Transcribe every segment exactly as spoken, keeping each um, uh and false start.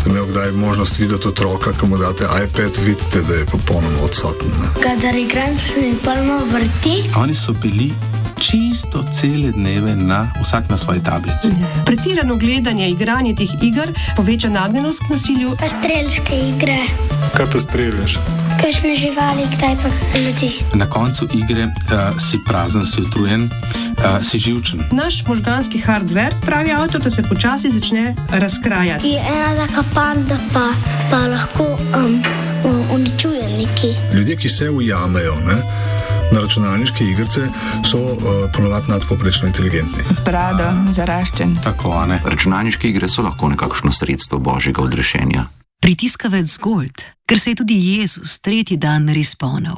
Ste imeli kdaj možnost videti otroka, ko mu date iPad, vidite, da je popolnoma odsoten? Kadar igram, se mi polno vrti. Oni so bili čisto cele dneve na, vsak na svoji tablici. Pretirano gledanje, igranje teh iger poveča nagnjenost k nasilju. Pa strelske igre. Kaj pa streljaš? Kakšne živali, kdaj pa ljudi. Na koncu igre uh, si prazen, si utrujen, uh, si živčen. Naš možganski hardware, pravi avtor, da se počasi začne razkrajati. Je ena taka panda, pa, pa lahko um, uničuje neki. Ljudje, ki se ujamejo, ne, na računalniške igrice, so uh, ponovadi nadpoprečno inteligentni. Z brado, zaraščen. Tako, ne. Računalniške igre so lahko nekakšno sredstvo božjega odrešenja. Pritiskavec Gold, ker se je tudi Jezus tretji dan responal.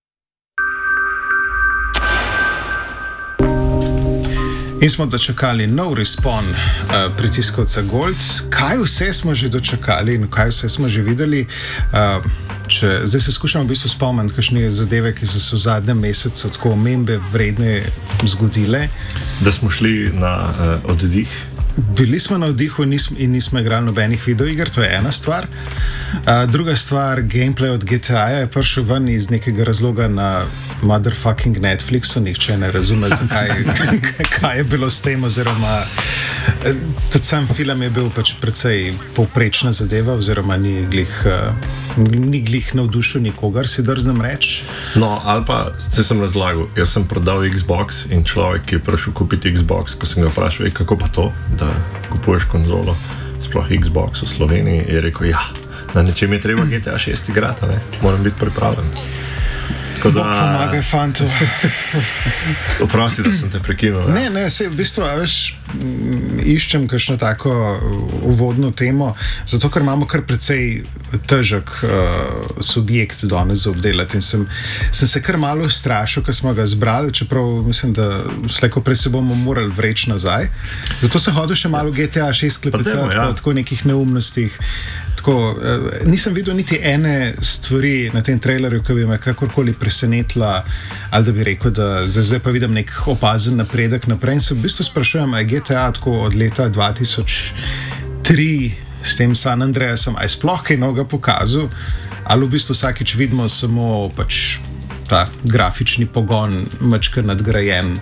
In smo dočakali nov respon uh, pritiskovca Gold. Kaj vse smo že dočakali in kaj vse smo že videli? Uh, če, zdaj se skušamo v bistvu spomniti, kakšne zadeve, ki so se v zadnjem mesecu tako omembe vredne zgodile. Da smo šli na uh, oddih. Bili smo na oddihu nismo, in nismo igrali nobenih videoiger, to je ena stvar. Uh, druga stvar, gameplay od G T A je prišel ven iz nekega razloga na motherfucking Netflixu, nihče ne razume, zakaj, kaj je bilo s tem, oziroma tudi sam film je bil pač precej povprečna zadeva, oziroma ni glih, uh, ni glih navdušil nikogar, si drznem reči. No, ali pa, se sem razlagal, jaz sem prodal Xbox in človek, ki je prišel kupiti Xbox, ko sem ga vprašal, kako pa to, da kupuješ konzolo, sploh Xbox v Sloveniji, je rekel, ja, na nečem je treba G T A šest igrati, ne, moram biti pripravljen. Da, Bog pomagaj, fantu. Oprosti, da sem te prekinul. Ne, ne, se v bistvu, veš, iščem kakšno tako uvodno temo, zato ker imamo kar precej težek uh, subjekt danes obdelati in sem, sem se kar malo strašil, ko smo ga zbrali, čeprav mislim, da slejko prej se bomo morali vreči nazaj. Zato sem hodil še malo G T A šest klepetati, ja. Tako nekih neumnostih. Tako, uh, nisem videl niti ene stvari na tem trailerju, ki bi me kakorkoli presenetila, ali da bi rekel, da zdaj, zdaj pa vidim nek opazen napredek naprej in se v bistvu sprašujem, a je G T A tako od leta dva tisoč tri s tem San Andreasom, a je sploh kaj novega pokazal, ali v bistvu vsakič vidimo samo pač ta grafični pogon mačka nadgrajen.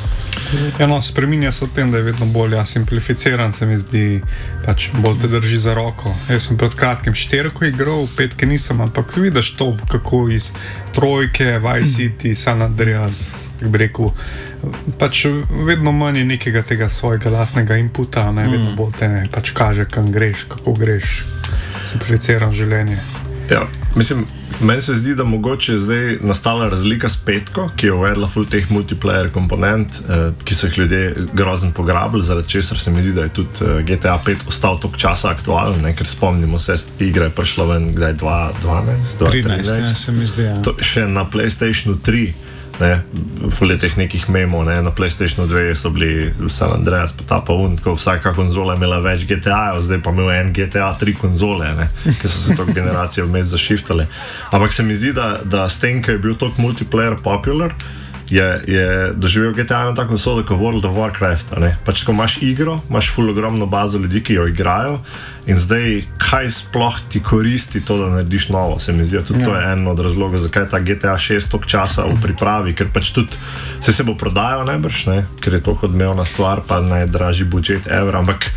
Ja, no, spreminja se v tem, da je vedno bolj ja, simplificiran, se mi zdi, pač bolj te drži za roko. Jaz sem pred kratkim šterko igral, petke nisem, ampak vidiš to, kako iz trojke, Vice City, San Andreas, kako bi rekel, pač vedno manj je nekega tega svojega lastnega inputa, ne, vedno bolj te pač kaže, kam greš, kako greš, simplificiran življenje. Ja, mislim, meni se zdi, da mogoče zdaj nastala razlika s petko, ki je uvedla ful teh multiplayer komponent, eh, ki so jih ljudje grozen pograbili, zaradi česar se mi zdi, da je tudi eh, G T A pet ostal toliko časa aktualen, ne, ker spomnimo se, igra je prišla ven, kdaj, dva tisoč dvanajst, dva tisoč trinajst, ja, se mi zdi, ja. To, še na PlayStationu tri, ne, ful je teh nekih memov, ne, na PlayStationu dve so bili San Andreas, pa ta pa un, ko vsaka konzola je imela več G T A-jev, zdaj pa imel en G T A tri konzole, ne, ki so se toliko generacije vmes zašiftale. Ampak se mi zdi, da, da s tem, ko je bil toliko multiplayer popular, je, je doživel G T A eno tako vsodo kot World of Warcraft, ne. Pač tako imaš igro, imaš ful ogromno bazo ljudi, ki jo igrajo in zdaj, kaj sploh ti koristi to, da narediš novo, se mi zdi. Tudi ja. To je en od razlogov, zakaj ta G T A šest toliko časa v pripravi, ker pač tudi se se bo prodajal najbrž, ne, ker je to odmevna stvar, pa najdražji budžet ever, ampak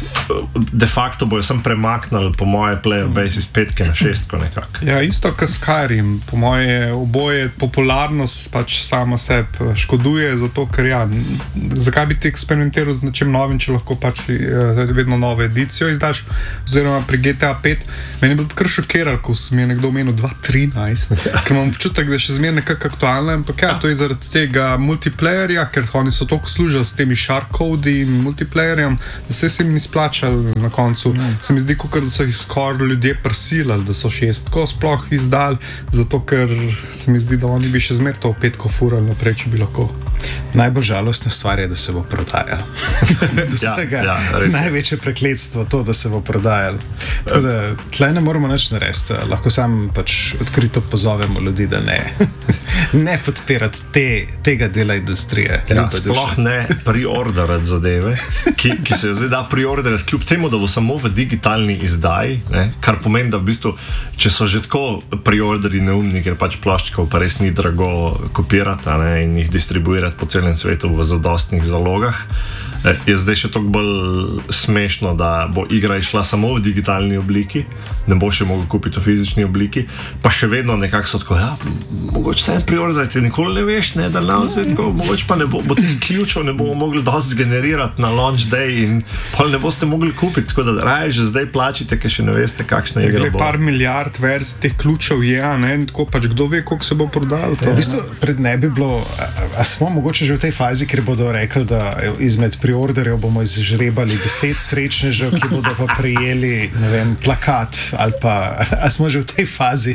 de facto bojo sem premaknili po moje player base iz petke na šestko nekako. Ja, isto kot Skyrim, po moje oboje popularnost pač sama sebi škoduje, zato ker ja, zakaj bi ti eksperimentiral z nečem novim, če lahko pač vedno novo edicijo izdaš, oziroma pri G T A pet, meni je bil kar šokiral, ko mi je nekdo omenil dva tisoč trinajst, ja. Ker imam občutek, da je še zmeraj nekako aktualno, ampak ja, to je zaradi tega multiplayerja, ker oni so toliko služili s temi shardcodi in multiplayerjem, da se jim ni splačali na koncu. Mm. Se mi zdi, kot da so jih skoraj ljudje prisilili, da so šestko sploh izdali, zato ker se mi zdi, da oni bi še zmer to petko furali naprej, če bi lahko. najbolj žalostna stvar je, da se bo prodajal. Vsega ja, ja, največje prekletstvo to, da se bo prodajal. Tako da tle ne moramo nič narediti. Lahko sam pač odkrito pozovemo ljudi, da ne, ne podpirati te, tega dela industrije. Ja, sploh ne preorderati zadeve, ki, ki se jo zdaj da preorderati, kljub temu, da bo samo v digitalni izdaji, ne, kar pomeni, da v bistvu, če so že tako preorderi neumni, ker pač ploščkov pa res ni drago kopirati, ne, in jih distribuirati po celem svetu v zadostnih zalogah, je zdaj še toliko bolj smešno, da bo igra išla samo v digitalni obliki, ne bo še mogel kupiti v fizični obliki, pa še vedno nekako so tako, ja, mogoče se en preorderajte, nikoli ne veš, ne, da navzaj, mogoče pa ne bo, bo teh ključev ne bomo mogli dosti zgenerirati na launch day in pa ne boste mogli kupiti, tako da raje že zdaj plačite, ker še ne veste, kakšna igra bo. Par milijard verz teh ključev je, ne, in tako pač kdo ve, koliko se bo prodalo to. V bistvu pred ne bi bilo, a, a smo mogoče že v tej fazi, kjer bodo rekli, da izmed preorderjev bomo izžrebali deset srečnežev, ki bodo pa prejeli, ne vem, plakat ali pa, a smo že v tej fazi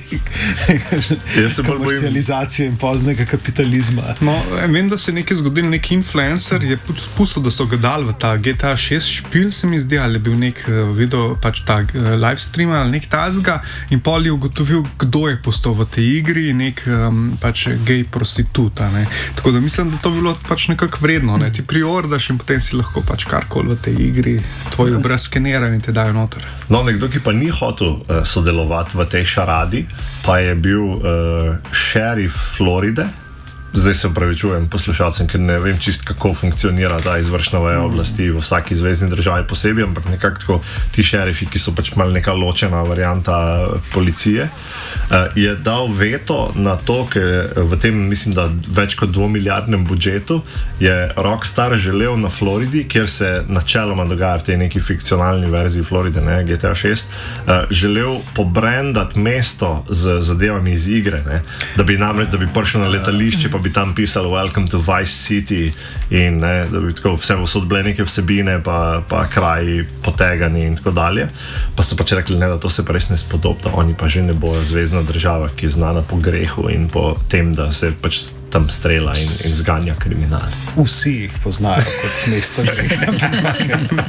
komercializacije in poznega kapitalizma. No, vem, da se je nekaj zgodilo, nek influencer je pustil, da so ga dali v ta G T A šest špil, se mi zdi, ali je bil nek video, pač ta live stream ali nek tazga in pol je ugotovil, kdo je postal v tej igri, nek um, pač gej prostituta, ne. Tako da mislim, da to bi bilo pač nekako vredno, ne. Ti preordaš in potem si lahko pač karkoli v tej igri tvoj obraz skenirajo in te dajo noter. No, nekdo, ki pa ni hotel uh, sodelovati v tej šaradi, pa je bil uh, šerif Floride. Zdaj se upravičujem poslušalcem, ker ne vem čist, kako funkcionira ta izvršna veja oblasti v vsaki zvezni državi posebej, ampak nekako tako ti šerifi, ki so pač malo neka ločena varianta policije, je dal veto na to, ker v tem, mislim, da več kot dvomilijardnem budžetu je Rockstar želel na Floridi, kjer se načeloma dogaja v tej neki fikcionalni verziji Floride, ne, G T A šest, želel pobrandati mesto z zadevami iz igre, ne, da bi namreč, da bi prišel na letališče, pa bi tam pisali Welcome to Vice City in ne, da bi tako vse vsod bile neke vsebine pa, pa kraji potegani in tako dalje. Pa so pač rekli, ne, da to se pa res ne spodob, da oni pa že ne bojo zvezna država, ki je znana po grehu in po tem, da se pač tam strela in, in zganja kriminal. Vsi jih poznajo kot mesto greha.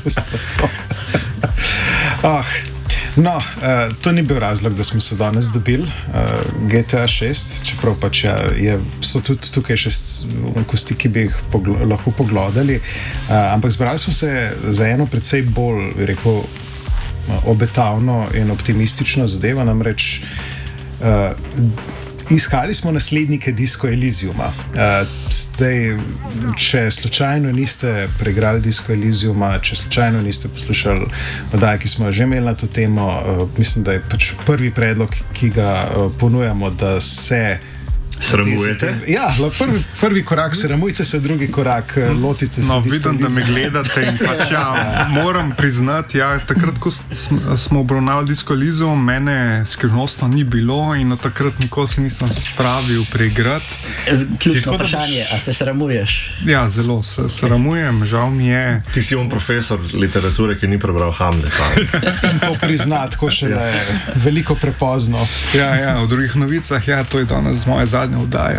Ah, no, uh, to ni bil razlog, da smo se danes dobili uh, G T A šest, čeprav pač ja, je, so tudi tukaj še kosti, ki bi jih pogl lahko poglodali, uh, ampak zbrali smo se za eno precej bolj, rekel, obetavno in optimistično zadevo, namreč uh, iskali smo naslednike Disco Elysiuma. Uh, zdaj, če slučajno niste preigrali Disco Elysiuma, če slučajno niste poslušali oddaje, ki smo že imeli na to temo, uh, mislim, da je pač prvi predlog, ki ga uh, ponujamo, da se sramujete? Ja, prvi, prvi korak sramujte se, drugi korak lotite se. No, vidim, da me gledate in pač ja, moram priznati, ja, takrat, ko smo obravnavali Disco Elysium, mene skrivnostno ni bilo in od takrat nikoli se nisem spravil preigrati. Ključno vprašanje, a se sramuješ? Ja, zelo se sramujem, žal mi je. Ti si on profesor literature, ki ni prebral Hamleta. In to priznati, tako še da je veliko prepozno. Ja, ja, v drugih novicah, ja, to je danes moje zadnje vdaja.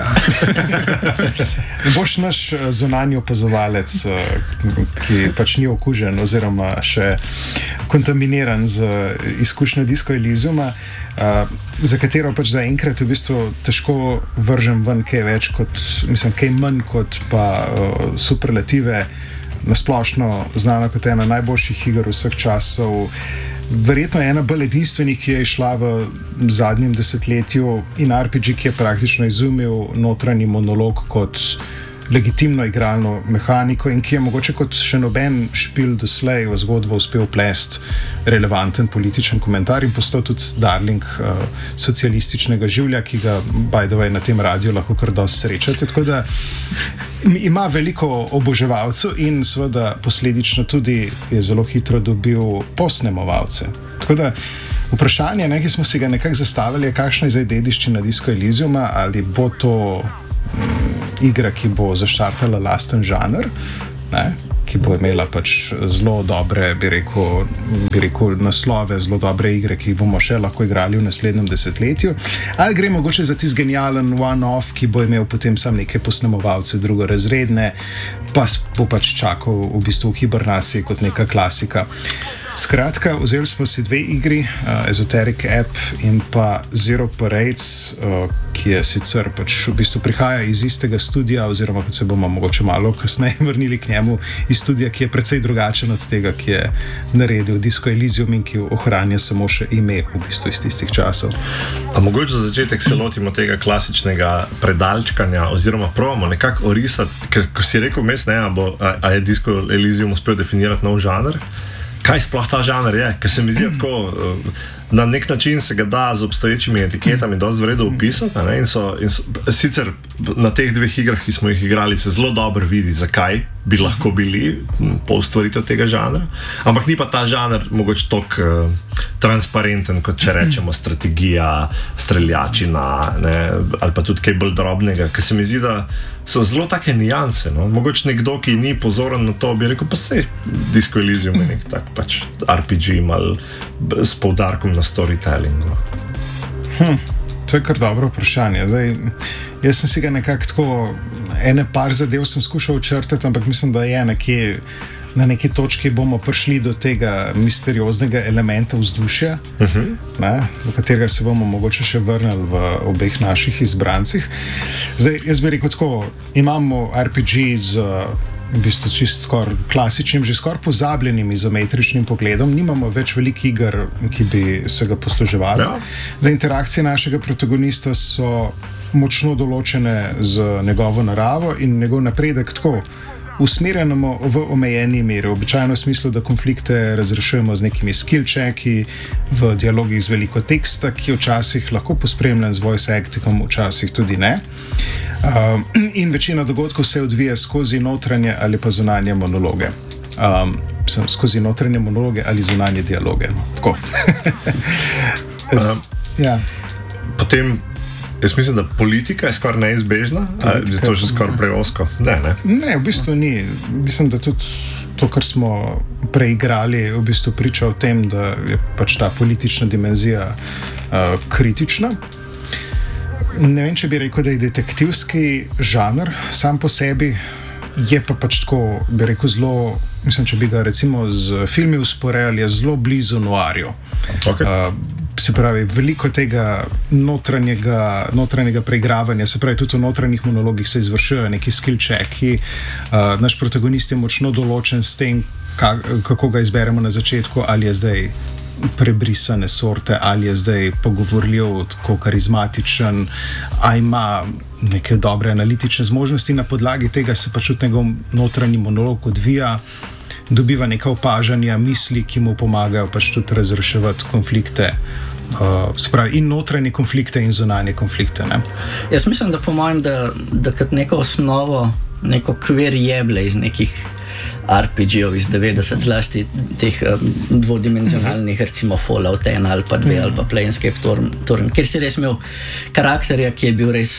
Boš naš zunanji opazovalec, ki pač ni okužen oziroma še kontaminiran z izkušnjo Disco Elysiuma, za katero pač zaenkrat v bistvu težko vržem ven kaj več kot, mislim, kaj manj kot pa superlative, nasplošno znana kot ena najboljših iger vseh časov. Verjetno je ena bolj edinstvenih, ki je išla v zadnjem desetletju in R P G, ki je praktično izumil notranji monolog kot legitimno igralno mehaniko in ki je mogoče kot še noben špil doslej v zgodbo uspel plest relevanten političen komentar in postal tudi darling uh, socialističnega življa, ki ga by the way na tem radiju lahko kar dosti srečate. Tako da ima veliko oboževalcev in seveda posledično tudi je zelo hitro dobil posnemovalce. Tako da vprašanje, ne, ki smo si ga nekako zastavili, je kakšna je zdaj dediščina Disco Elysiuma, ali bo to mm, igra, ki bo zaštartala lasten žanr, ne? ki bo imela pač zelo dobre, bi rekel, bi rekel naslove, zelo dobre igre, ki jih bomo še lahko igrali v naslednjem desetletju. Ali gre mogoče za tisti genialen one-off, ki bo imel potem sam neke posnemovalce drugorazredne, pa bo pač čakal v bistvu v hibernaciji kot neka klasika. Skratka, vzeli smo si dve igri, uh, Esoteric App in pa Zero Parades, uh, ki je sicer pač v bistvu prihaja iz istega studia, oziroma kot se bomo mogoče malo kasneje vrnili k njemu, iz studia, ki je precej drugačen od tega, ki je naredil Disco Elysium in ki ohranja samo še ime v bistvu iz tistih časov. A mogoče za začetek se lotimo tega klasičnega predalčkanja, oziroma probamo nekako orisati, ker ko si rekel mes, ne, a, bo, a, a je Disco Elysium uspel definirati nov žanr? Kaj sploh ta žanr je? Ker se mi zdi tako, na nek način se ga da z obstoječimi etiketami dosti vredno opisati, ne? In so, in so, sicer na teh dveh igrah, ki smo jih igrali, se zelo dobro vidi, zakaj bi lahko bili po ustvaritev tega žanra, ampak ni pa ta žanr mogoče toliko uh, transparenten, kot če rečemo strategija, streljačina, ne? Ali pa tudi kaj bolj drobnega, ker se mi zdi, da so zelo take nijanse, no? Mogoče nekdo, ki ni pozoren na to, bi rekel, pa sej Disco Elysium je nek tak pač R P G mal s poudarkom na storytellingu. Hm, to je kar dobro vprašanje. Zdaj, jaz sem si ga nekako tako, ene par zadev sem skušal očrtati, ampak mislim, da je nekje, na neki točki bomo prišli do tega misterioznega elementa vzdušja, uh-huh. ne, v katerega se bomo mogoče še vrnili v obeh naših izbrancih. Zdaj, jaz bi rekel tako, imamo R P G z v bistvu čist skoraj klasičnim, že skoraj pozabljenim izometričnim pogledom, nimamo več velikih iger, ki bi se ga posluževali. Ja. Za interakcije našega protagonista so močno določene z njegovo naravo in njegov napredek tako usmerjamo v omejeni meri, običajno v smislu, da konflikte razrešujemo z nekimi skill checki, v dialogih z veliko teksta, ki včasih lahko pospremljen z voice actingom, včasih tudi ne. Um, in večina dogodkov se odvija skozi notranje ali pa zunanje monologe. Um, sem, skozi notranje monologe ali zunanje dialoge. No, tako. es, ja. Potem, jaz mislim, da politika je skoraj neizbežna, ali je to že skoraj preosko? Ne, ne. Ne, v bistvu ni. Mislim, da tudi to, kar smo preigrali, v bistvu priča o tem, da je pač ta politična dimenzija uh, kritična. Ne vem, če bi rekel, da je detektivski žanr sam po sebi, je pa pač tako, bi rekel, zelo, mislim, če bi ga recimo z filmi usporejali, je zelo blizu noirju. Okay. Uh, se pravi, veliko tega notranjega, notranjega preigravanja, se pravi, tudi v notranjih monologih se izvršujejo neki skill checki. Uh, naš protagonist je močno določen s tem, kako ga izberemo na začetku, ali je zdaj prebrisane sorte, ali je zdaj pogovorljiv, tako karizmatičen, ali ima neke dobre analitične zmožnosti. Na podlagi tega se pač tudi njegov notranji monolog odvija, dobiva neka opažanja, misli, ki mu pomagajo pač tudi razreševati konflikte, uh, se pravi, in notranje konflikte in zunanje konflikte. Ne? Jaz mislim, da po mojem, da, da kot neko osnovo, neko kvir jeble iz nekih R P G-ov iz devetdeset, zlasti teh um, dvodimenzionalnih, recimo Fallout ena ali pa dve, mm. ali pa Planescape Torrent, kjer si res imel karakterja, ki je bil res,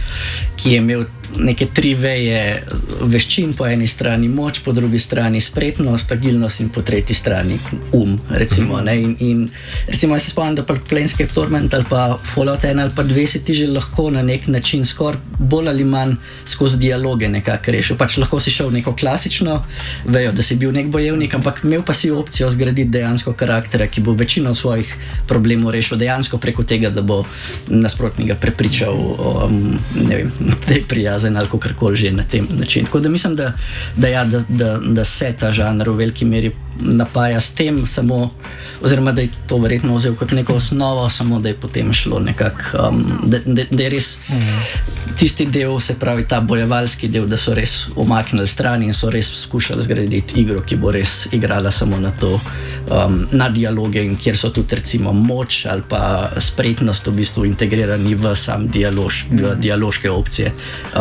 ki je imel neke tri veje veščin, po eni strani moč, po drugi strani spretnost, agilnost in po tretji strani um, recimo, ne, in, in recimo jaz se spomnim, da pa Planescape Torment ali pa Fallout ena ali pa dve si ti že lahko na nek način skoraj bolj ali manj skozi dialoge nekako rešil, pač lahko si šel neko klasično vejo, da si bil nek bojevnik, ampak imel pa si opcijo zgraditi dejansko karaktera, ki bo večino svojih problemov rešil dejansko preko tega, da bo nasprotnega prepričal um, ne vem, da je prijazen ali kakorkoli že na tem način. Tako da mislim, da, da, ja, da, da, da se ta žanr v veliki meri napaja s tem, samo, oziroma da je to verjetno vzel kot neko osnovo, samo da je potem šlo nekako, um, da, da, da je res tisti del, se pravi ta bojevalski del, da so res omaknili strani in so res skušali zgraditi igro, ki bo res igrala samo na to, um, na dialoge, in kjer so tudi recimo moč ali pa spretnost v bistvu integrirani v sam dialož, v dialoške opcije. Um,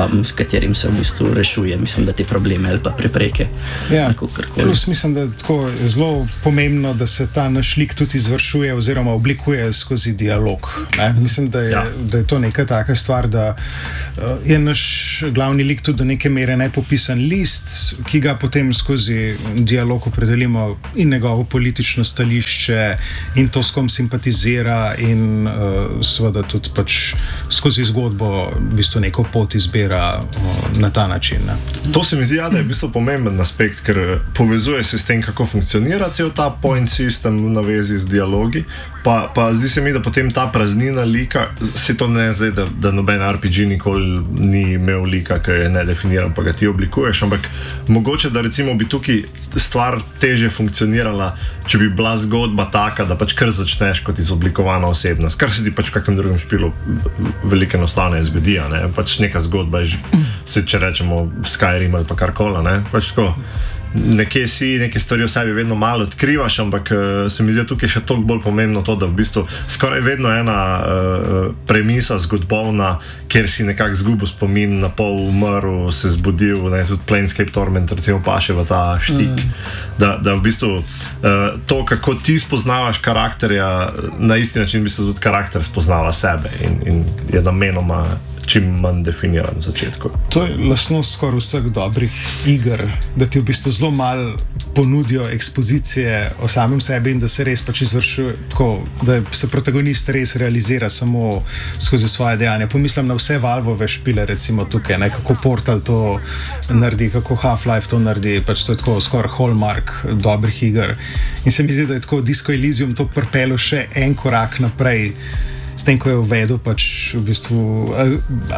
um, s katerim se v bistvu rešuje, mislim, da te probleme ali pa prepreke. Ja, plus mislim, da je tako zelo pomembno, da se ta naš lik tudi izvršuje oziroma oblikuje skozi dialog. Ne? Mislim, da je, ja. da je to neka taka stvar, da uh, je naš glavni lik tudi do neke mere nepopisan list, ki ga potem skozi dialog opredelimo in njegovo politično stališče in to, s kom simpatizira in uh, seveda tudi pač skozi zgodbo v bistvu neko pot izbira uh, na ta način. Ne? To se mi zdi, ja, da je v bistvu pomemben aspekt, ker povezuje se s tem, kako funkcionira cel ta point system v navezi z dialogi, pa, pa zdi se mi, da potem ta praznina lika, se to ne zdaj, da, da noben R P G nikoli ni imel lika, ki je nedefiniran, pa ga ti oblikuješ, ampak mogoče, da recimo bi tukaj stvar teže funkcionirala, če bi bila zgodba taka, da pač kar začneš kot izoblikovana osebnost, kar se ti pač v kakem drugem špilu veliko enostavno zgodi, ne? Pač neka zgodba je, se če rečemo Skyrim ali pa karkoli, ne? Pač tako, nekje si, neke stvari o sebi vedno malo odkrivaš, ampak uh, se mi zdi tukaj še toliko bolj pomembno to, da v bistvu skoraj vedno ena uh, premisa zgodbovna, kjer si nekako zgubil spomin, na pol umrl, se zbudil, ne, tudi Planescape Torment recimo paše v ta štik, mm. da, da v bistvu uh, to, kako ti spoznavaš karakterja, na isti način v bistvu tudi karakter spoznava sebe in, in je namenoma čim manj definiran v začetku. To je lastnost skoraj vseh dobrih iger, da ti v bistvu zelo malo ponudijo ekspozicije o samem sebi in da se res pač izvršuje tako, da se protagonist res realizira samo skozi svoje dejanje. Pomislim na vse Valvove špile, recimo tukaj, ne, kako Portal to naredi, kako Half-Life to naredi, pač to je tako skoraj hallmark dobrih iger. In se mi zdi, da je tako Disco Elysium to pripelo še en korak naprej, s tem, ko je uvedel pač v bistvu al,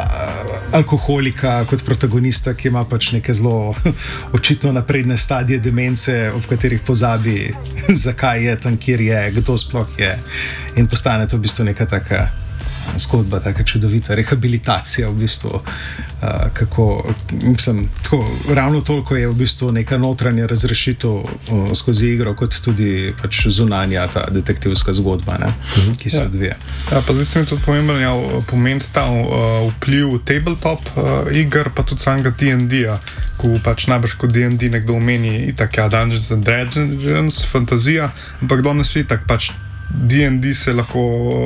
alkoholika kot protagonista, ki ima pač neke zelo očitno napredne stadije demence, v katerih pozabi, zakaj je tam, kjer je, kdo sploh je. In postane to v bistvu neka taka zgodba, taka čudovita rehabilitacija v bistvu, uh, kako, mislim, tako, ravno toliko je v bistvu neka notranja razrešitev uh, skozi igro, kot tudi pač zunanja ta detektivska zgodba, ne, uh-huh. ki se ja. odvija. Ja, pa zdaj se mi tudi pomemben ja, pomen ta uh, vpliv tabletop uh, iger, pa tudi samega D and D-ja, ko pač najbrž kot D and D nekdo omeni itak, ja, Dungeons and Dragons, fantazija, ampak danes itak pač D and D se lahko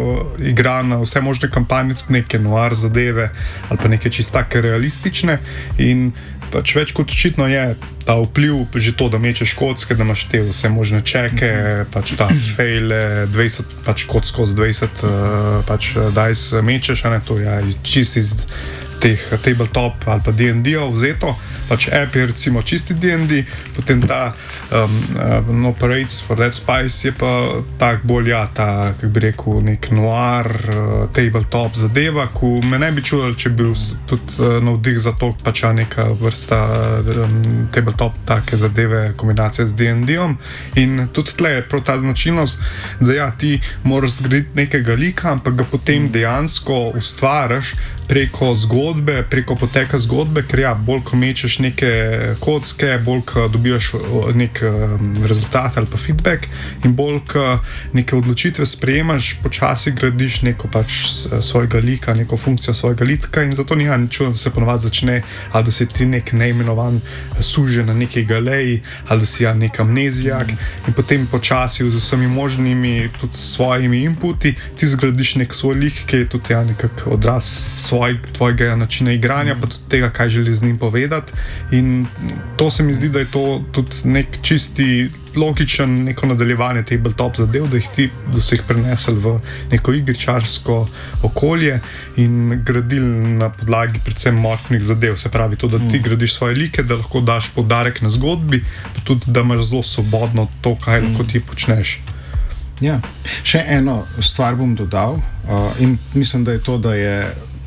igra na vse možne kampanje, tudi neke noir zadeve ali pa neke čisto take realistične in pač več kot očitno je ta vpliv že to, da mečeš kocke, da imaš te vse možne čeke, pač ta faile, dvajset, pač kocko z dvajset pač dice mečeš, a ne, to je čist iz teh tabletop ali pa D and D-ov vzeto, pač app je recimo čisti D and D, potem ta um, um, Operates for That Spice je pa tak bolj, ja, ta, kak bi rekel, nek noir uh, tabletop zadeva, ko me ne bi čudil, če bi bil tudi uh, navdih za to, pač neka vrsta um, tabletop take zadeve, kombinacije z D and D-om in tudi tle je prav ta značilnost, da ja, ti moraš zgraditi nekega lika, ampak ga potem dejansko ustvaraš preko zgodbe, preko poteka zgodbe, ker ja, bolj ko mečeš neke kocke, bolj ko dobivaš nek um, rezultat ali pa feedback in bolj ko neke odločitve sprejemaš, počasi gradiš neko pač svojega lika, neko funkcijo svojega lika in zato ni čudno, da se ponovadi začne, ali da si ti nek neimenovan suže na neki galeji, ali da si ja nek amnezijak in potem počasi z vsemi možnimi tudi svojimi inputi ti zgradiš nek svoj lik, ki je tudi ja nekak odraz svoj, tvojega načina igranja, pa tudi tega, kaj želi z njim povedati in to se mi zdi, da je to tudi nek čisti logičen neko nadaljevanje tabletop zadev, da, jih ti, da so jih prenesli v neko igričarsko okolje in gradili na podlagi predvsem močnih zadev, se pravi to, da ti mm. gradiš svoje like, da lahko daš poudarek na zgodbi, pa tudi, da imaš zelo svobodno to, kaj mm. lahko ti počneš. Ja, še eno stvar bom dodal uh, in mislim, da je to, da je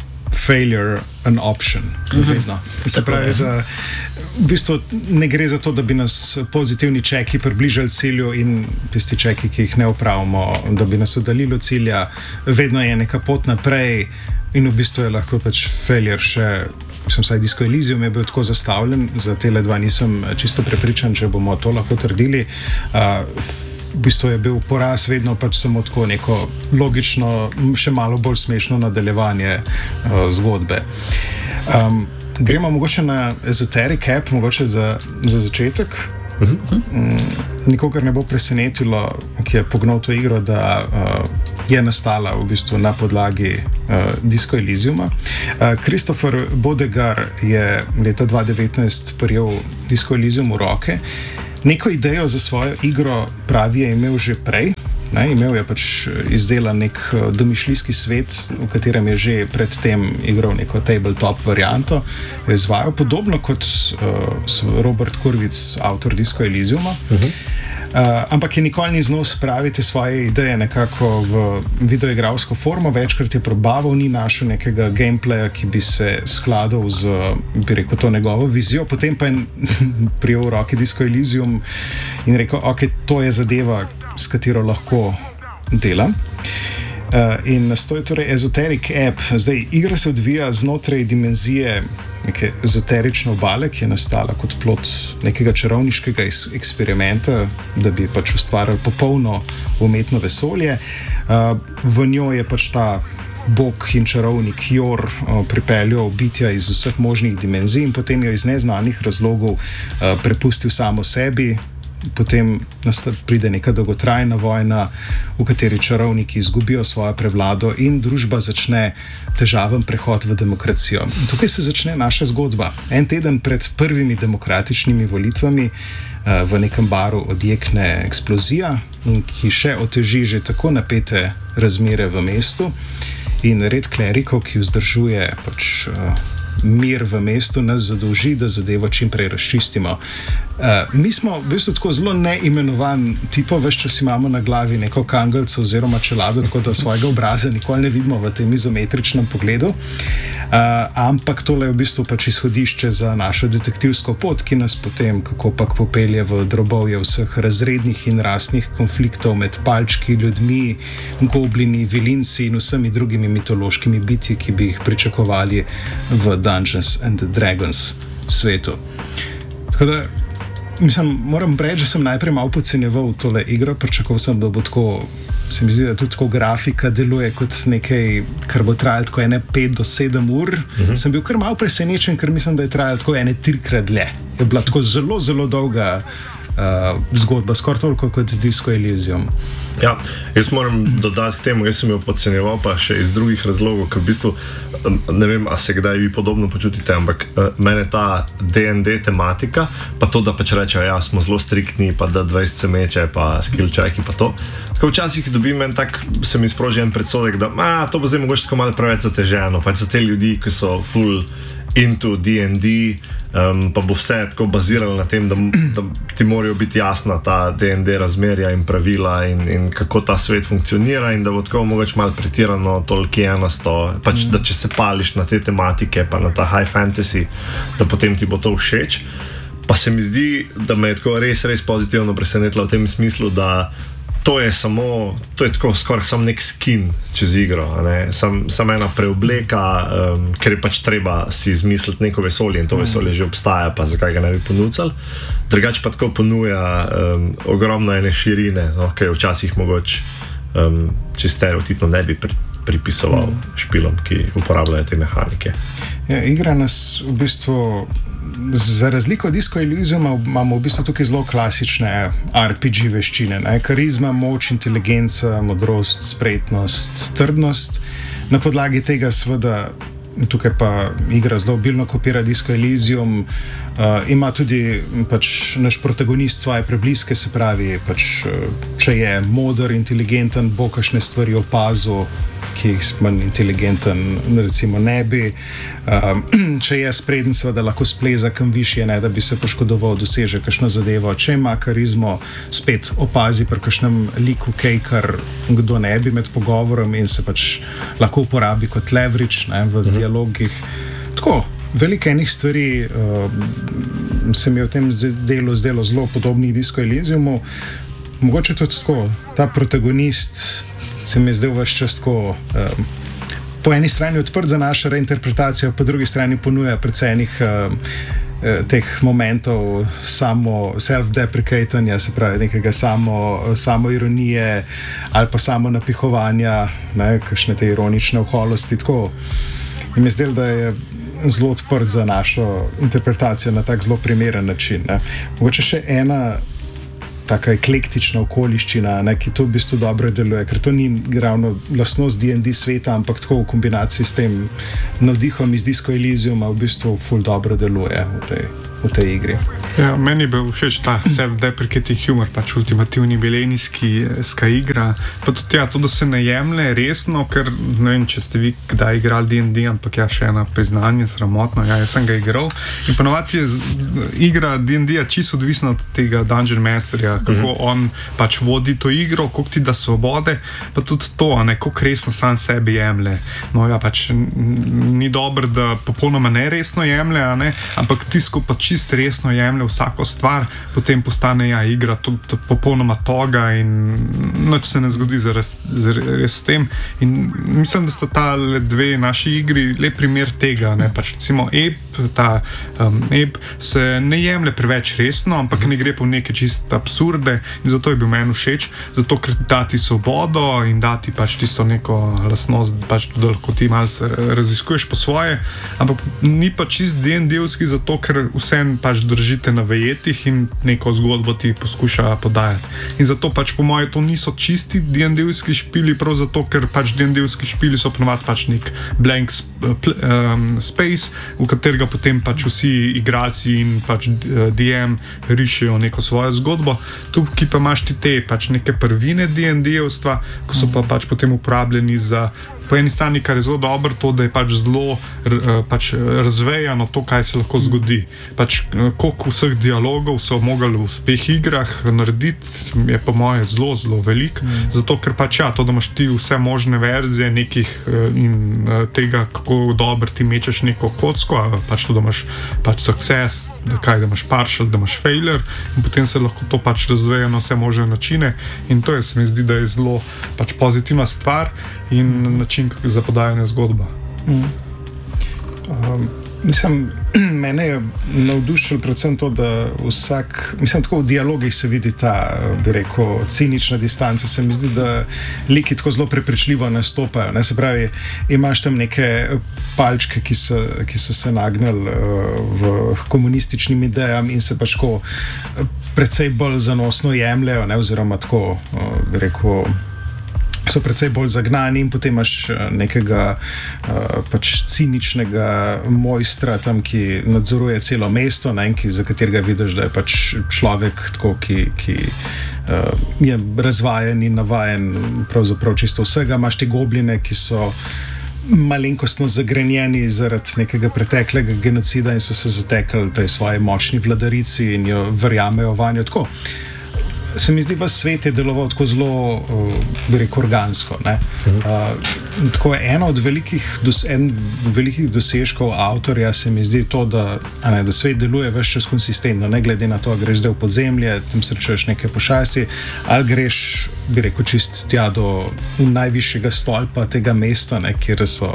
failure an option, vedno. Se pravi, da v bistvu ne gre za to, da bi nas pozitivni čeki približali cilju in tisti čeki, ki jih ne upravimo, da bi nas oddaljili od cilja, vedno je neka pot naprej in v bistvu je lahko pač failure še, mislim, saj Disco Elysium je bil tako zastavljen, za tele dva nisem čisto prepričan, če bomo to lahko trdili. Uh, V bistvu je bil poraz vedno pač samo tako neko logično, še malo bolj smešno nadaljevanje uh, zgodbe. Um, gremo mogoče na ezoterik app, mogoče za, za začetek. Uh-huh. Mm, nikogar ne bo presenetilo, ki je pognal to igro, da uh, je nastala v bistvu na podlagi uh, Disco Elysiuma. Uh, Christopher Bodegar je leta dva tisoč devetnajst prijel Disco Elysium v roke. Neko idejo za svojo igro, pravi, je imel že prej. Ne, imel je pač izdelan nek domišljijski svet, v katerem je že predtem igral neko tabletop varianto, je izvajal podobno kot uh, Robert Kurvic, avtor Disco Elysiuma. Uh-huh. Uh, ampak je nikoli ni znal spraviti svoje ideje nekako v videoigralsko formo, večkrat je probaval, ni našel nekega gameplaya, ki bi se skladal z, bi rekel, to njegovo vizijo, potem pa je prijel v roki Disco Elysium in rekel, ok, to je zadeva, s katero lahko delam. Uh, in to je torej ezoterik app. Zdaj, igra se odvija znotraj dimenzije neke ezoterične obale, ki je nastala kot plod nekega čarovniškega eksperimenta, da bi pač ustvarjali popolno umetno vesolje. Uh, v njo je pač ta bog in čarovnik Jor uh, pripeljal bitja iz vseh možnih dimenzij in potem jo iz neznanih razlogov uh, prepustil samo sebi. Potem pride neka dolgotrajna vojna, v kateri čarovniki izgubijo svojo prevlado in družba začne težaven prehod v demokracijo. In tukaj se začne naša zgodba. En teden pred prvimi demokratičnimi volitvami uh, v nekem baru odjekne eksplozija, ki še oteži že tako napete razmere v mestu in red klerikov, ki vzdržuje pač uh, mir v mestu, nas zadolži, da zadevo čim prej razčistimo. Uh, mi smo v bistvu tako zelo neimenovan tipo, več čas imamo na glavi neko kangelco oziroma čelado, tako da svojega obraza nikoli ne vidimo v tem izometričnem pogledu. Uh, ampak tole je v bistvu pač izhodišče za našo detektivsko pot, ki nas potem kako pak popelje v drobovje vseh razrednih in rasnih konfliktov med palčki, ljudmi, goblini, vilinci in vsemi drugimi mitološkimi bitji, ki bi jih pričakovali v Dungeons and Dragons svetu. Tako da, mislim, moram reči, da sem najprej malo podcenjeval tole igro, pričakoval sem, da bo tako, se mi zdi, da tudi tako grafika deluje kot nekaj, kar bo trajalo tako ene pet do sedem ur. Uh-huh. Sem bil kar malo presenečen, ker mislim, da je trajalo tako ene trikrat dlje. Je bila tako zelo, zelo dolga uh, zgodba, skoraj toliko kot Disco Elysium. Ja, jaz moram dodati k temu, jaz sem jo podcenjeval pa še iz drugih razlogov, ker v bistvu, ne vem, a se kdaj vi podobno počutite, ampak mene ta D and D tematika, pa to, da pač rečejo, ja, smo zelo striktni, pa da dvajset se meče, pa skill checki, pa to. Tako včasih dobim en tak, se mi sproži en predsodek, da a, to bo zdaj mogoče tako malo preveč zateženo, pač za te ljudi, ki so full into D and D, um, pa bo vse tako baziralo na tem, da, da ti morajo biti jasna ta D and D razmerja in pravila in, in kako ta svet funkcionira in da bo tako mogoče malo pretirano tolkienasto, pač da če se pališ na te tematike pa na ta high fantasy, da potem ti bo to všeč. Pa se mi zdi, da me je tako res, res pozitivno presenetilo v tem smislu, da to je samo, to je tako skoraj samo nek skin čez igro, ne? Sam, sam ena preobleka, um, ker je pač treba si izmisliti neko vesolje in to vesolje že obstaja, pa zakaj ga ne bi ponudili. Drugače pa tako ponuja um, ogromno ene širine, no? Ker včasih mogoče um, čisto stereotipno ne bi pri, pripisoval špilom, ki uporabljajo te mehanike. Ja, igra nas v bistvu, za razliko od Disco Elysiuma, imamo v bistvu tukaj zelo klasične R P G veščine, ne? Karizma, moč, inteligenca, modrost, spretnost, trdnost. Na podlagi tega seveda tukaj pa igra zelo obilno kopira Disco Elysium. Uh, ima tudi pač naš protagonist svoje prebliske, se pravi, pač, če je moder, inteligenten, bo kakšne stvari opazil, ki jih manj inteligenten recimo ne bi. Um, če je spreden, seveda lahko spleza kam višje, ne da bi se poškodoval, doseže kakšno zadevo. Če ima karizmo, spet opazi pri kakšnem liku kaj, kar kdo ne bi med pogovorom in se pač lahko uporabi kot leverage, ne, v mhm. dialogih. Tako, veliko enih stvari uh, se mi v tem delu zdelo zelo podobnih Disco Elysiumu. Mogoče tudi tako, ta protagonist se mi je zdel vaš čas tako um, po eni strani odprt za našo reinterpretacijo, po drugi strani ponuja predvsej enih um, teh momentov samo self-deprecatanja, se pravi nekega samo, samo ironije ali pa samo napihovanja, ne, kakšne te ironične oholosti. Tako in mi je zdel, da je zelo odprt za našo interpretacijo na tak zelo primeren način. Ne. Mogoče še ena taka eklektična okoliščina, ne, ki to v bistvu dobro deluje, ker to ni ravno lastnost D and D sveta, ampak tako v kombinaciji s tem navdihom iz Disco Elysiuma v bistvu ful dobro deluje v tej, v tej igri. Ja, meni je bil všeč ta self-deprecating humor, pač ultimativni milenijska igra. Pa tudi ja, to, da se ne jemlje resno, ker ne vem, če ste vi kdaj igrali D and D, ampak ja, še ena priznanje, sramotno, ja, jaz sem ga igral. In ponovadi je z, igra D and D čisto odvisna od tega Dungeon Masterja, kako uh-huh. on pač vodi to igro, koliko ti da svobode, pa tudi to, ne, koliko resno sam sebi jemlje. No ja, pač ni dobro, da popolnoma neresno jemlje, ne, ampak tisko pa čist resno jemlje vsako stvar, potem postane ja, igra tudi popolnoma toga in nič se ne zgodi zares, zares s tem. In mislim, da sta ta le dve naši igri lep primer tega, ne, pač recimo Ape, ta um, Ape se ne jemlje preveč resno, ampak ne gre po neke čist absurde in zato je bil meni všeč, zato ker dati svobodo in dati pač tisto neko lastnost, pač tudi lahko ti malo raziskuješ po svoje, ampak ni pa čist D and D-ovski zato, ker vsem pač držite na vejetih in neko zgodbo ti poskuša podajati. In zato pač po moje to niso čisti D and D-ovski špili, prav zato, ker pač D and D-ovski špili so ponovadi pač nek blank sp- um, space, v katerega potem pač vsi igralci in pač D M rišejo neko svojo zgodbo. Tukaj pa imaš ti te pač neke prvine D and D-ovstva, ko so pa pač potem uporabljeni za po eni strani, kar je zelo dobro, to, da je pač zelo pač razvejano to, kaj se lahko zgodi. Pač koliko vseh dialogov so mogli v uspeh igrah narediti, je po moje zelo, zelo velik. Mm. Zato, ker pač ja, to, da imaš ti vse možne verzije nekih in tega, kako dobro ti mečeš neko kocko, pač to, da imaš pač success, da, kaj, da imaš partial, da imaš failure in potem se lahko to pač razveja na vse možne načine in to je, se mi zdi, da je zelo pač pozitivna stvar in mm. način za podajanje zgodba. Mm. Um, mislim, mene je navdušilo predvsem to, da vsak, mislim, tako v dialogih se vidi ta, bi rekel, cinična distanca. Se mi zdi, da liki tako zelo prepričljivo nastopajo. Ne? Se pravi, imaš tam neke palčke, ki so, ki so se nagnili uh, v komunističnim idejam in se pač tako precej bolj zanosno jemljajo, ne? Oziroma tako, uh, bi rekel, so precej bolj zagnani in potem imaš nekega uh, pač ciničnega mojstra tam, ki nadzoruje celo mesto, ne, ki, za katerega vidiš, da je pač človek tako, ki, ki uh, je razvajen in navajen pravzaprav čisto vsega. Imaš te gobline, ki so malenkostno zagrenjeni zaradi nekega preteklega genocida in so se zatekli tej svoji močni vladarici in jo verjamejo vanjo tako. Se mi zdi, da svet je deloval tako zelo, uh, bi rekel, organsko. Ne? Uh, tako je eno od velikih, dos, en velikih dosežkov avtorja, se mi zdi to, da, ne, da svet deluje ves čas konsistentno, ne glede na to, ali greš zdaj v podzemlje, tam srečuješ neke pošasti, ali greš, bi rekel, čist tja do najvišjega stolpa tega mesta, ne, kjer so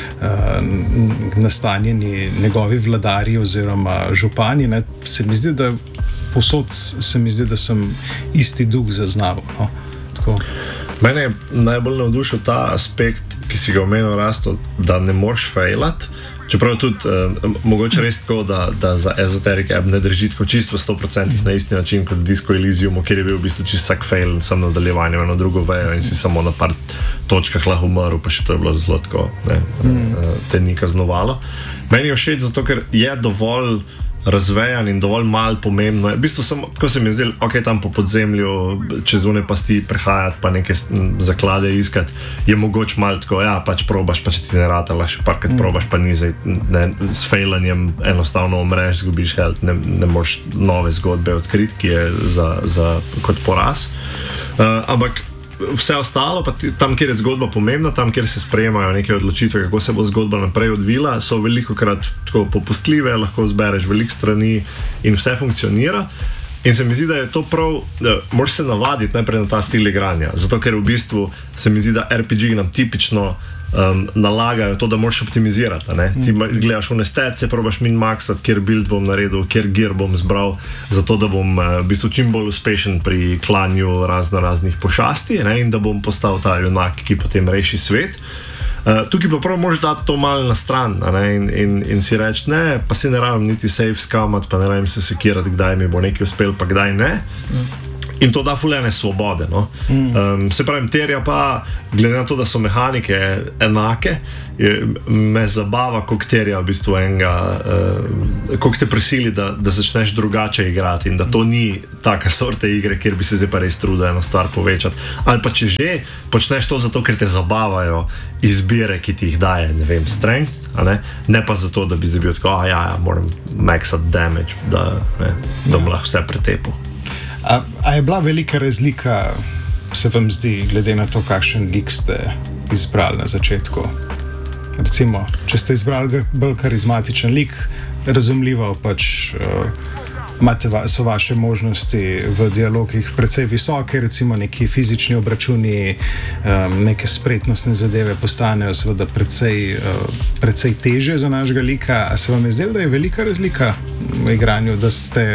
uh, nastanjeni njegovi vladarji oziroma župani. Ne? Se mi zdi, da posod se mi zdi, da sem isti duh zaznal. No? Mene je najbolj navdušil ta aspekt, ki si ga omenil, Rasto, da ne moreš failati. Čeprav tudi uh, mogoče res tako, da, da za Esoteric App ne drži tako čisto sto procentih na isti način kot Disco Elysium, kjer je bil v bistvu čist vsak fail in sam nadaljevanje v eno drugo vejo in si samo na par točkah lahko umrl, pa še to je bilo zelo tako, ne, mm. uh, te ni kaznovalo. Meni je všeč zato, ker je dovolj razvejan in dovolj malo pomembno. V bistvu sem, tako se mi je zdelo, ok, tam po podzemlju, čez one pasti prehajati, pa neke zaklade iskati, je mogoče malo tako, ja, pač probaš, pa če ti ne rata, še parkrat mm. probaš, pa ni zdaj, ne, s failanjem enostavno umreš, zgubiš health, ne, ne moreš nove zgodbe odkriti, ki je za, za, kot poraz. Uh, ampak vse ostalo, pa tam, kjer je zgodba pomembna, tam, kjer se sprejemajo neke odločitve, kako se bo zgodba naprej odvila, so velikokrat tako popustljive, lahko zbereš veliko strani in vse funkcionira. In se mi zdi, da je to prav, da moraš se navaditi najprej na ta stil igranja, zato ker v bistvu se mi zdi, da R P G nam tipično um, nalagajo to, da moraš optimizirati. Ne? Ti gledaš v nestece, probaš min-maxati, kjer build bom naredil, kjer gear bom zbral, zato da bom uh, v bistvu čim bolj uspešen pri klanju razno raznih pošasti, ne? In da bom postal ta junak, ki potem reši svet. Uh, tukaj pa prav moraš dati to malo na stran, a ne, in, in, in si reči, ne, pa si ne rabim niti safe skamati, pa ne rabim se sekirati, kdaj mi bo nekaj uspel, pa kdaj ne. Mm. In to da fulene svobode. No? Mm. Um, se pravim, terja pa, glede na to, da so mehanike enake, je, me zabava, koliko terja v bistvu enega, uh, koliko te prisili, da, da začneš drugače igrati in da to ni taka sorta igre, kjer bi se zdaj pa res trudil eno stvar povečati. Ali pa če že, počneš to zato, ker te zabavajo izbire, ki ti jih daje, ne vem, strength, a ne? Ne pa zato, da bi zdaj bil tako, a ja, ja, moram maxati damage, da, ne, da bom lahko vse pretepil. A, a je bila velika razlika, se vam zdi, glede na to, kakšen lik ste izbrali na začetku? Recimo, če ste izbrali bolj karizmatičen lik, razumljivo pač uh, imate va, so vaše možnosti v dialogih precej visoke, recimo neki fizični obračuni, um, neke spretnostne zadeve postanejo seveda precej, uh, precej težje za našega lika. A se vam je zdelo, da je velika razlika v igranju, da ste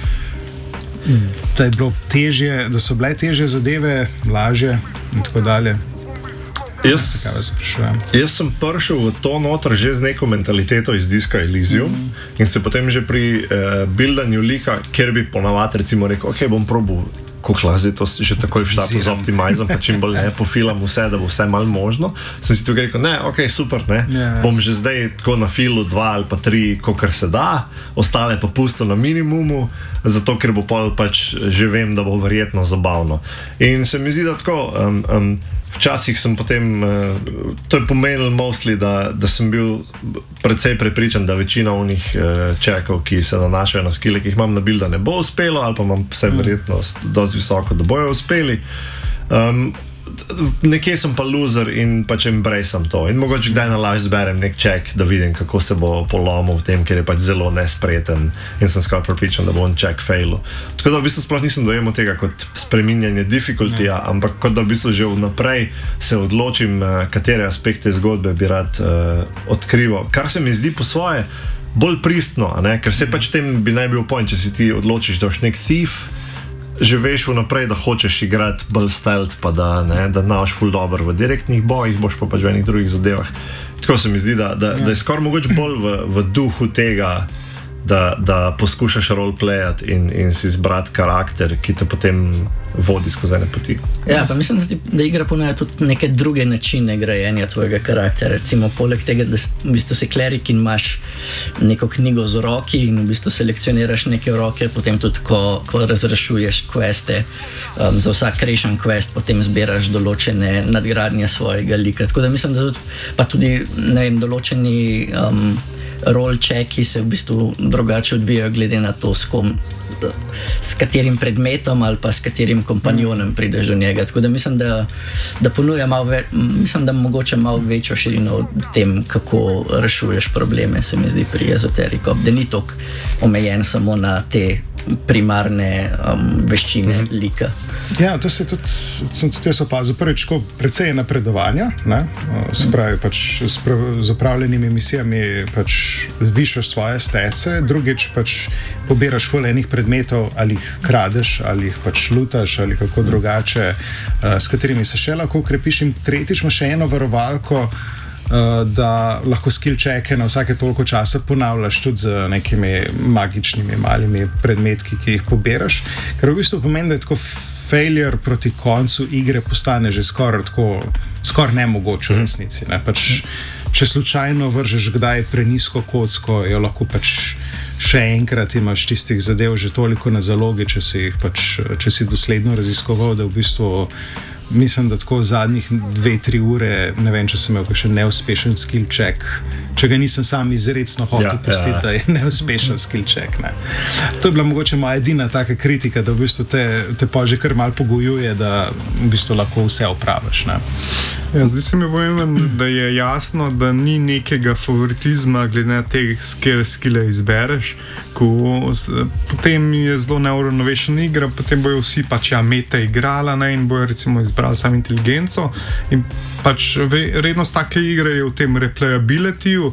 da je bilo težje, da so bile težje zadeve, lažje in tako dalje? Jaz, jaz sem prišel v to noter že z neko mentaliteto iz Disco Elysium mm-hmm. in se potem že pri uh, buildanju lika, kjer bi ponavadi recimo rekel, ok, bom probal koliko zdaj to že takoj v štartu z optimizem, pa čim bolj ne pofilam vse, da bo vse malo možno. Sem si tukaj rekel, ne, ok, super, ne, yeah. bom že zdaj tako na filu dva ali pa tri, kolikor se da, ostale pa pusto na minimumu, zato ker bo pol pač že vem, da bo verjetno zabavno. In se mi zdi, da tako, um, um, včasih sem potem, uh, to je pomenilo mostly, da, da sem bil precej prepričan, da večina onih uh, čekov, ki se nanašajo na skille, ki jih imam na build, ne bo uspelo, ali pa imam vse verjetno dosti visoko, da bojo uspeli. Um, nekje sem pa loser in pač embraceam to. In mogoče kdaj na laž zberem nek ček, da vidim, kako se bo polomil v tem, ker je pač zelo nespreten in sem skoraj prepričan, da bo on ček failu. Tako da v bistvu sploh nisem dojemal tega kot spreminjanje difficultyja, ampak kot da v bistvu že vnaprej se odločim, katere aspekte zgodbe bi rad uh, odkrival. Kar se mi zdi po svoje bolj pristno, a ne? Ker se pač tem bi naj bil point, če si ti odločiš, da boš nek thief, že veš vnaprej, da hočeš igrati bolj stealth, pa da ne, da znaš ful dobro v direktnih bojih, boš pa pač v enih drugih zadevah. Tako se mi zdi, da, da, ja. da je skoraj mogoče bolj v, v duhu tega, da, da poskušaš roleplayati in, in si izbrati karakter, ki te potem vodi skozi ene poti. Ja, pa mislim, da, ti, da igra ponuja tudi neke druge načine grajenja tvojega karaktera. Recimo, poleg tega, da v bistvu si klerik in imaš neko knjigo z roki in v bistvu selekcioniraš neke roke, potem tudi, ko, ko razrešuješ queste, um, za vsak rešen quest, potem zbiraš določene nadgradnje svojega lika. Tako da mislim, da tudi, pa tudi, ne vem, določeni um, roll checki se v bistvu drugače odvijajo glede na to, s kom, s katerim predmetom ali pa s katerim kompanjonom prideš do njega. Tako da mislim, da, da ponuja malo ve, mislim, da mogoče malo večjo širino v tem, kako rešuješ probleme, se mi zdi pri ezoteriku, da ni toliko omejen samo na te primarne um, veščine mm-hmm. lika. Ja, to se tudi, sem tudi jaz opazil. Prvič, ko precej je napredovanja, ne? Se pravi, pač s, prav, z upravljenimi misijami pač višaš svoje stece, drugič pač pobiraš ful enih predmetov, ali jih kradeš, ali jih pač lutaš, ali kako drugače, uh, s katerimi se še lahko ukrepiš, in tretjič imaš še eno varovalko, Uh, da lahko skill checke na vsake toliko časa ponavljaš tudi z nekimi magičnimi malimi predmetki, ki jih pobiraš, ker v bistvu pomeni, da je tako failure proti koncu igre postane že skoraj tako, skoraj nemogoče v resnici. Ne? Pač, če slučajno vržeš kdaj prenisko kocko, jo lahko pač še enkrat imaš tistih zadev že toliko na zalogi, če si jih pač, če si dosledno raziskoval, da v bistvu mislim, da tako zadnjih dve, tri ure, ne vem, če sem imel še neuspešen skill check, če ga nisem sam izredno hotel ja, pustiti, ja. Da je neuspešen skill check. Ne. To je bila mogoče moja edina taka kritika, da v bistvu te, te pa že kar malo pogojuje, da v bistvu lahko vse opraviš. Ne. Ja, zdaj se mi bojim, da je jasno, da ni nekega favoritizma glede na te, kjer skille izbereš, ko potem je zelo neuravnovešena igra, potem bojo vsi pač ja, meta igrala, ne, in bojo recimo izbrali samo inteligenco in pač vrednost take igre je v tem replayabilityju,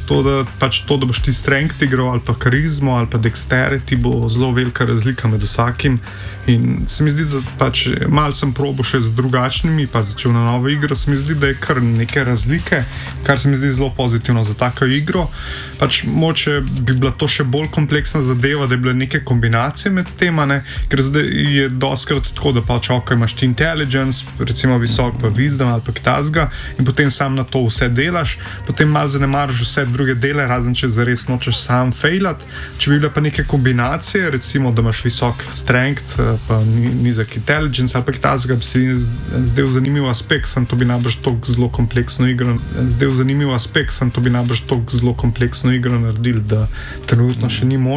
To da, pač to, da boš ti strength igral ali pa karizmo ali pa dexterity, bo zelo velika razlika med vsakim. In se mi zdi, da pač malo sem probo še z drugačnimi, pa začel na novo igro, se mi zdi, da je kar neke razlike, kar se mi zdi zelo pozitivno za tako igro. Pač moče bi bila to še bolj kompleksna zadeva, da je bile neke kombinacije med tema, ne? Ker zdaj je doskrat tako, da pač ok, imaš ti intelligence, recimo visok pa wisdom ali pa kitazga in potem sam na to vse delaš, potem malo zanemariš vse druge dele, razen če zares nočeš sam failat. Če bi bile pa neke kombinacije, recimo, da imaš visok strength, pa nizak intelligence ali pa kitazga, bi se zdel zanimiv aspekt, sem to bi najbrž toliko zelo kompleksno igro, zdel zanimiv aspekt, sem to bi najbrž toliko zelo kompleksno igro naredil, da trenutno še ni možno.